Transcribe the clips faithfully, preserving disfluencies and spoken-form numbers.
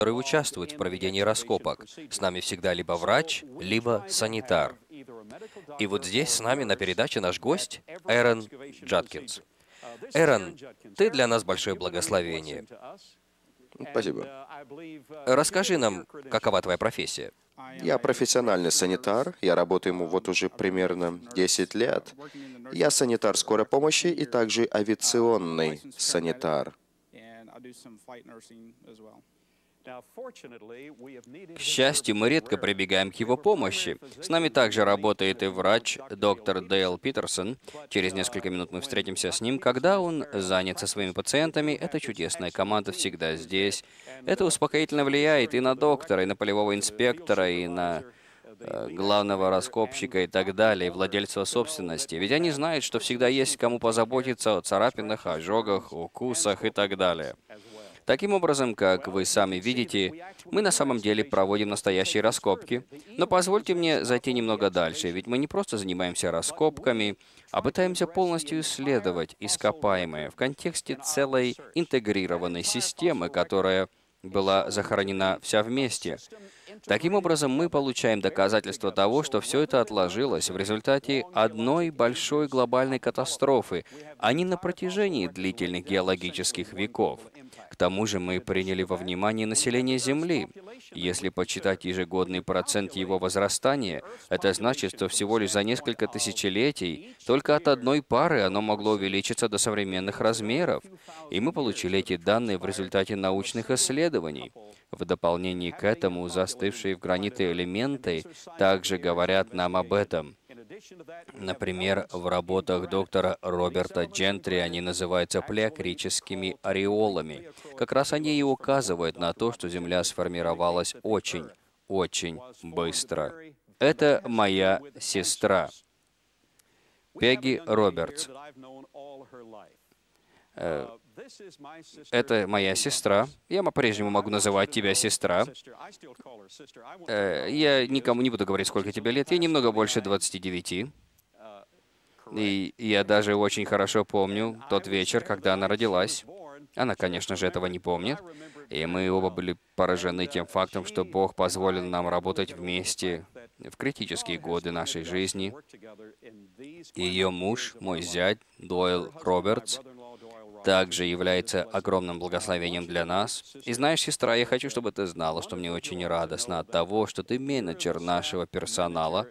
которые участвуют в проведении раскопок. С нами всегда либо врач, либо санитар. И вот здесь с нами на передаче наш гость Эрон Джаткинс. Эрон, ты для нас большое благословение. Спасибо. Расскажи нам, какова твоя профессия? Я профессиональный санитар. Я работаю ему вот уже примерно десять лет. Я санитар скорой помощи и также авиационный санитар. К счастью, мы редко прибегаем к его помощи. С нами также работает и врач, доктор Дейл Питерсон. Через несколько минут мы встретимся с ним. Когда он занят со своими пациентами, эта чудесная команда всегда здесь. Это успокоительно влияет и на доктора, и на полевого инспектора, и на э, главного раскопщика и так далее, и владельца собственности. Ведь они знают, что всегда есть кому позаботиться о царапинах, ожогах, укусах и так далее. Таким образом, как вы сами видите, мы на самом деле проводим настоящие раскопки. Но позвольте мне зайти немного дальше, ведь мы не просто занимаемся раскопками, а пытаемся полностью исследовать ископаемое в контексте целой интегрированной системы, которая была захоронена вся вместе. Таким образом, мы получаем доказательство того, что все это отложилось в результате одной большой глобальной катастрофы, а не на протяжении длительных геологических веков. К тому же мы приняли во внимание население Земли. Если почитать ежегодный процент его возрастания, это значит, что всего лишь за несколько тысячелетий только от одной пары оно могло увеличиться до современных размеров. И мы получили эти данные в результате научных исследований. В дополнение к этому, застывшие в граните элементы также говорят нам об этом. Например, в работах доктора Роберта Джентри они называются плеокрическими ореолами. Как раз они и указывают на то, что Земля сформировалась очень, очень быстро. Это моя сестра, Пегги Робертс. Э, Это моя сестра. Я по-прежнему могу называть тебя сестра. Э, Я никому не буду говорить, сколько тебе лет. Ей немного больше двадцати девяти. И я даже очень хорошо помню тот вечер, когда она родилась. Она, конечно же, этого не помнит. И мы оба были поражены тем фактом, что Бог позволил нам работать вместе в критические годы нашей жизни. И ее муж, мой зять, Дойл Робертс, также является огромным благословением для нас. И знаешь, сестра, я хочу, чтобы ты знала, что мне очень радостно от того, что ты менеджер нашего персонала.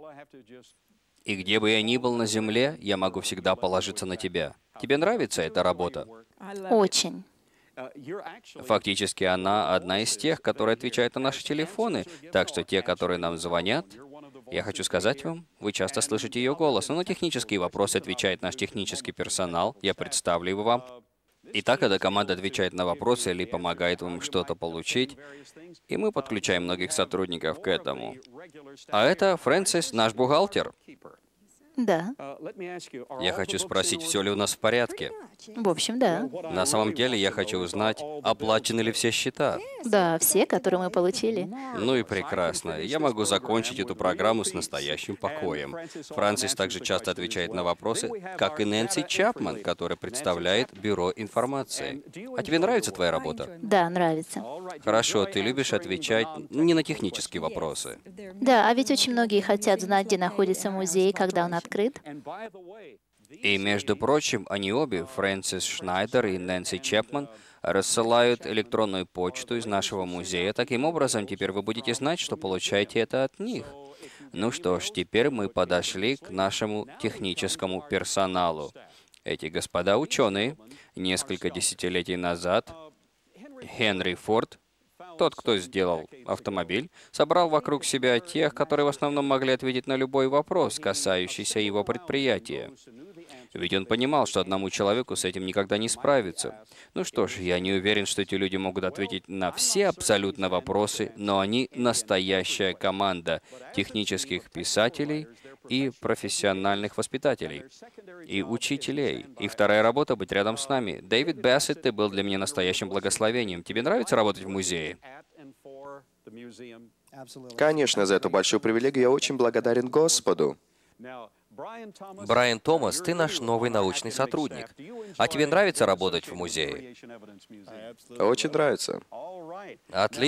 И где бы я ни был на земле, я могу всегда положиться на тебя. Тебе нравится эта работа? Очень. Фактически, она одна из тех, которые отвечают на наши телефоны. Так что те, которые нам звонят, я хочу сказать вам, вы часто слышите ее голос. Но на технические вопросы отвечает наш технический персонал. Я представлю его вам. Итак, когда команда отвечает на вопросы или помогает вам что-то получить, и мы подключаем многих сотрудников к этому. А это Фрэнсис, наш бухгалтер. Да. Я хочу спросить, все ли у нас в порядке? В общем, да. На самом деле, я хочу узнать, оплачены ли все счета. Да, все, которые мы получили. Ну и прекрасно. Я могу закончить эту программу с настоящим покоем. Фрэнсис также часто отвечает на вопросы, как и Нэнси Чапман, которая представляет Бюро информации. А тебе нравится твоя работа? Да, нравится. Хорошо, ты любишь отвечать не на технические вопросы. Да, а ведь очень многие хотят знать, где находится музей, когда он открыт. И, между прочим, они обе, Фрэнсис Шнайдер и Нэнси Чепман, рассылают электронную почту из нашего музея. Таким образом, теперь вы будете знать, что получаете это от них. Ну что ж, теперь мы подошли к нашему техническому персоналу. Эти господа ученые несколько десятилетий назад Генри Форд, тот, кто сделал автомобиль, собрал вокруг себя тех, которые в основном могли ответить на любой вопрос, касающийся его предприятия. Ведь он понимал, что одному человеку с этим никогда не справиться. Ну что ж, я не уверен, что эти люди могут ответить на все абсолютно вопросы, но они настоящая команда технических писателей и профессиональных воспитателей, и учителей. И вторая работа — быть рядом с нами. Дэвид Бэссет, ты был для меня настоящим благословением. Тебе нравится работать в музее? Конечно, за эту большую привилегию я очень благодарен Господу. Брайан Томас, ты наш новый научный сотрудник. А тебе нравится работать в музее? Очень нравится. Отлично.